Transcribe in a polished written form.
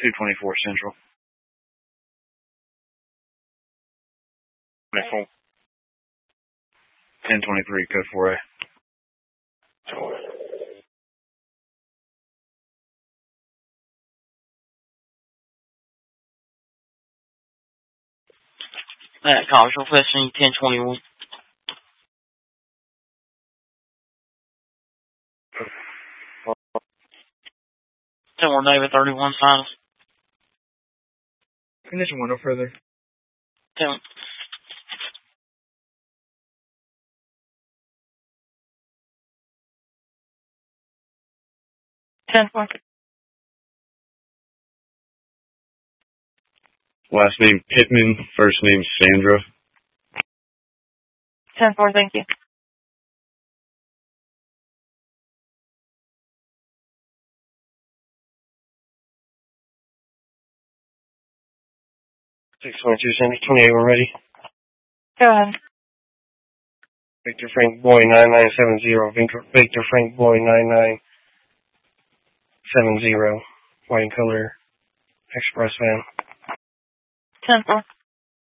224 Central. 1023, code 4A. College Profession 1021. Somewhere David 31 finals. Condition 1, no further. 10. Last name Pittman, first name Sandra. 10-4, thank you. Center 28, we're ready. Go ahead. Victor Frank Boy 9970. Victor Frank Boy 9970. White and color express van. 10-4.